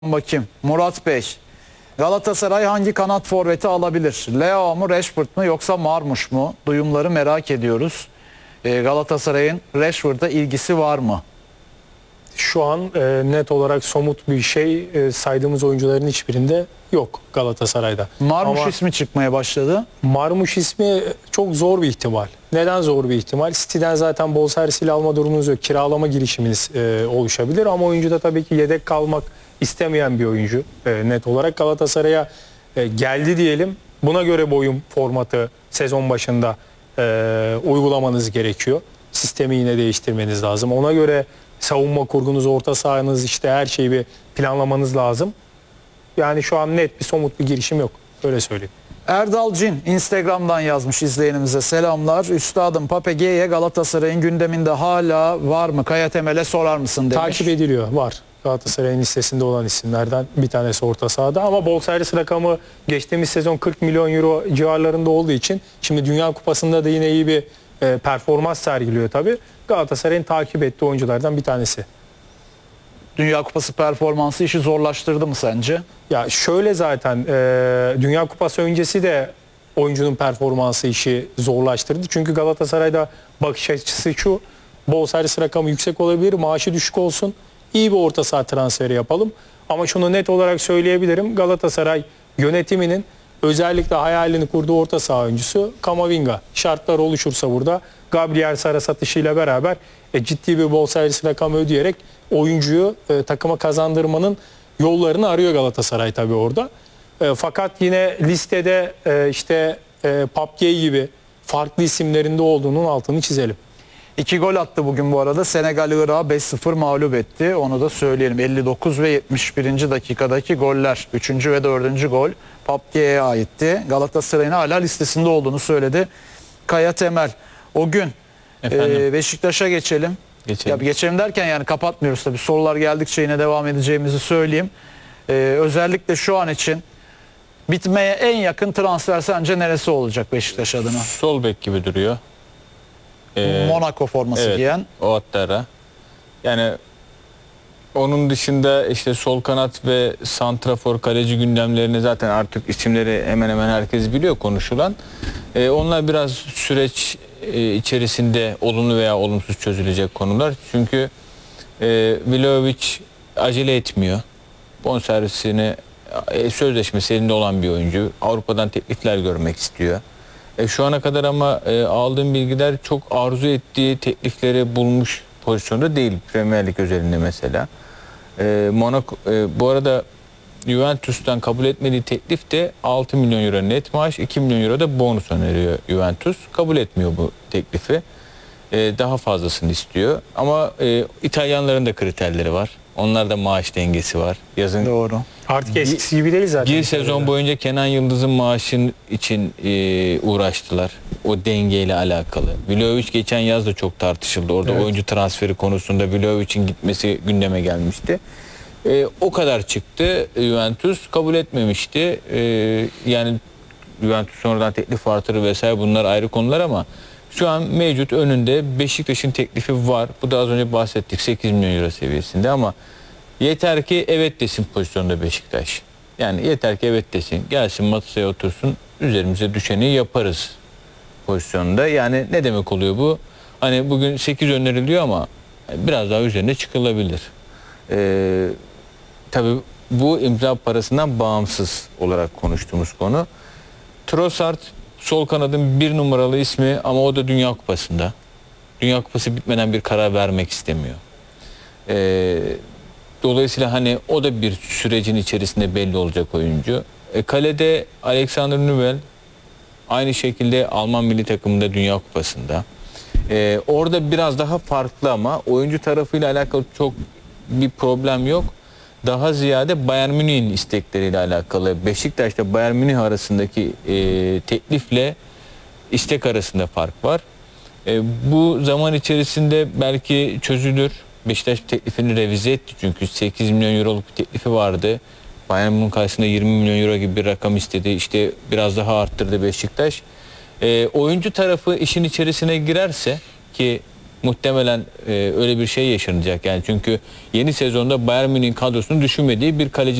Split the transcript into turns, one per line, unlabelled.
Bakayım. Murat Bey. Galatasaray hangi kanat forveti alabilir? Leo mu, Rashford mu yoksa Marmuş mu? Duyumları merak ediyoruz. Galatasaray'ın Rashford'a ilgisi var mı?
Şu an net olarak somut bir şey saydığımız oyuncuların hiçbirinde yok Galatasaray'da.
Marmuş
Ama
ismi çıkmaya başladı.
Marmuş ismi çok zor bir ihtimal. Neden zor bir ihtimal? City'den zaten bonservisiyle alma durumunuz yok. Kiralama girişiminiz oluşabilir ama oyuncu da tabii ki yedek kalmak istemeyen bir oyuncu. Net olarak Galatasaray'a geldi diyelim. Buna göre bu oyun formatı sezon başında uygulamanız gerekiyor. Sistemi yine değiştirmeniz lazım. Ona göre savunma kurgunuz, orta sahanız, işte her şeyi bir planlamanız lazım. Yani şu an net bir somut bir girişim yok. Öyle söyleyeyim.
Erdal Cin Instagram'dan yazmış izleyenimize selamlar. Üstadım Pape Galatasaray'ın gündeminde hala var mı? Kaya Temel'e sorar mısın demiş.
Takip ediliyor. Var. Galatasaray'ın listesinde olan isimlerden bir tanesi orta sahada ama bonservis rakamı geçtiğimiz sezon 40 milyon euro civarlarında olduğu için şimdi Dünya Kupası'nda da yine iyi bir performans sergiliyor tabii. Galatasaray'ın takip ettiği oyunculardan bir tanesi.
Dünya Kupası performansı işi zorlaştırdı mı sence?
Ya şöyle zaten Dünya Kupası öncesi de oyuncunun performansı işi zorlaştırdı. Çünkü Galatasaray'da bakış açısı şu: bonservis rakamı yüksek olabilir, maaşı düşük olsun, iyi bir orta saha transferi yapalım. Ama şunu net olarak söyleyebilirim: Galatasaray yönetiminin özellikle hayalini kurduğu orta saha oyuncusu Camavinga. Şartlar oluşursa burada Gabriel Sara satışıyla beraber ciddi bir bonservis rakamı ödeyerek oyuncuyu takıma kazandırmanın yollarını arıyor Galatasaray tabii orada. Fakat yine listede Pape gibi farklı isimlerinde olduğunun altını çizelim.
2 gol attı bugün bu arada. Senegal Irak'ı 5-0 mağlup etti. Onu da söyleyelim. 59 ve 71. dakikadaki goller. 3. ve 4. gol Pape'ye aitti. Galatasaray'ın hala listesinde olduğunu söyledi Kaya Temel. O gün Beşiktaş'a geçelim. Ya geçelim derken yani kapatmıyoruz tabii. Sorular geldikçe yine devam edeceğimizi söyleyeyim. Özellikle şu an için bitmeye en yakın transfer sence neresi olacak Beşiktaş adına?
Sol bek gibi duruyor.
Monaco forması
Evet,
giyen.
Ouattara. Yani onun dışında işte sol kanat ve santrafor kaleci gündemlerini zaten artık isimleri hemen hemen herkes biliyor konuşulan. Onlar biraz süreç içerisinde olumlu veya olumsuz çözülecek konular. Çünkü Vlahovic acele etmiyor. Bonservisini sözleşmesi elinde olan bir oyuncu. Avrupa'dan teklifler görmek istiyor. Şu ana kadar ama aldığım bilgiler çok arzu ettiği teklifleri bulmuş pozisyonda değil. Premier Lig özelinde mesela. Monaco, bu arada Juventus'tan kabul etmediği teklif de 6 milyon euro net maaş, 2 milyon euro da bonus öneriyor Juventus. Kabul etmiyor bu teklifi. Daha fazlasını istiyor. Ama İtalyanların da kriterleri var. Onlarda maaş dengesi var. Yazın
Doğru.
Artık eskisi gibi değil zaten.
bir sezon boyunca Kenan Yıldız'ın maaşın için uğraştılar. O dengeyle alakalı. Vlahovic geçen yaz da çok tartışıldı. Orada oyuncu transferi konusunda Vlahovic'in gitmesi gündeme gelmişti. O kadar çıktı. Juventus kabul etmemişti. Yani Juventus sonradan teklif artırır vesaire, bunlar ayrı konular ama şu an mevcut önünde Beşiktaş'ın teklifi var. Bu da az önce bahsettik, 8 milyon euro seviyesinde ama yeter ki evet desin pozisyonda Beşiktaş. Yani yeter ki evet desin. Gelsin masaya otursun, üzerimize düşeni yaparız pozisyonda. Yani ne demek oluyor bu? Hani bugün 8 öneriliyor ama biraz daha üzerine çıkılabilir. Tabii bu imza parasından bağımsız olarak konuştuğumuz konu. Trossard sol kanadın 1 numaralı ismi ama o da Dünya Kupası'nda. Dünya Kupası bitmeden bir karar vermek istemiyor. Dolayısıyla hani o da bir sürecin içerisinde belli olacak oyuncu. Kalede Alexander Nübel aynı şekilde Alman milli takımında Dünya Kupası'nda. Orada biraz daha farklı ama oyuncu tarafıyla alakalı çok bir problem yok. Daha ziyade Bayern Münih'in istekleriyle alakalı. Beşiktaş'ta Bayern Münih arasındaki teklifle istek arasında fark var. Bu zaman içerisinde belki çözülür. Beşiktaş teklifini revize etti çünkü 8 milyon euroluk bir teklifi vardı. Bayern Münih karşısında 20 milyon euro gibi bir rakam istedi. İşte biraz daha arttırdı Beşiktaş. Oyuncu tarafı işin içerisine girerse ki muhtemelen öyle bir şey yaşanacak. Yani çünkü yeni sezonda Bayern Münih'in kadrosunu düşünmediği bir kaleci